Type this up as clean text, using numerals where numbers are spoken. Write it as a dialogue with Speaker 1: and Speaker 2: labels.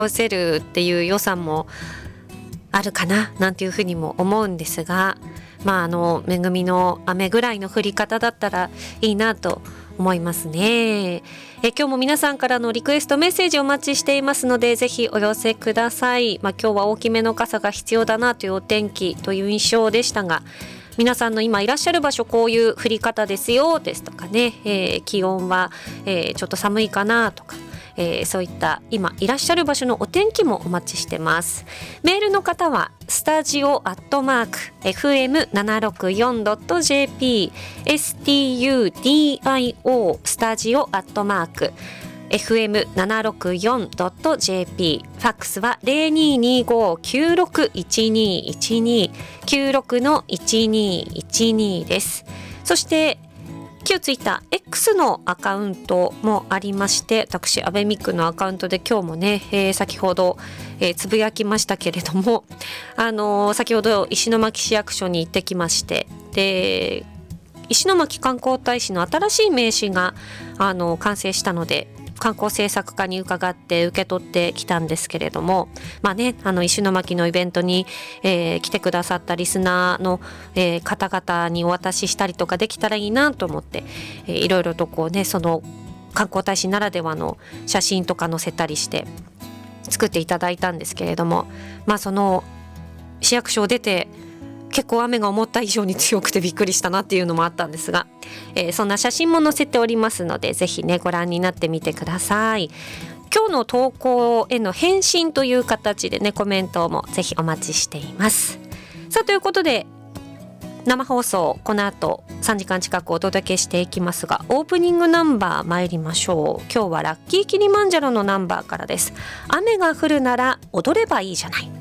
Speaker 1: せるっていう良さもあるかななんていうふうにも思うんですが、恵みの雨ぐらいの降り方だったらいいなと思いますね。今日も皆さんからのリクエストメッセージお待ちしていますので、ぜひお寄せください。今日は大きめの傘が必要だなというお天気という印象でしたが、皆さんの今いらっしゃる場所こういう降り方ですよですとかね、気温は、ちょっと寒いかなとか、そういった今いらっしゃる場所のお天気もお待ちしてます。メールの方はstadio@fm764.jp studio スタジオ@fm764.jp ファックスは 0225-961212 96-1212です。そして旧ツイッター X のアカウントもありまして、私アベミクのアカウントで今日もね、先ほど、つぶやきましたけれども、先ほど石巻市役所に行ってきまして、で石巻観光大使の新しい名刺が完成したので、観光政策課に伺って受け取ってきたんですけれども、石巻のイベントに、来てくださったリスナーの、方々にお渡ししたりとかできたらいいなと思って、いろいろとこうね、その観光大使ならではの写真とか載せたりして作っていただいたんですけれども、その市役所を出て結構雨が思った以上に強くてびっくりしたなっていうのもあったんですが、そんな写真も載せておりますので、ぜひねご覧になってみてください。今日の投稿への返信という形でねコメントもぜひお待ちしています。さあということで生放送この後3時間近くお届けしていきますが、オープニングナンバー参りましょう。今日はラッキーキリマンジャロのナンバーからです。雨が降るなら踊ればいいじゃない。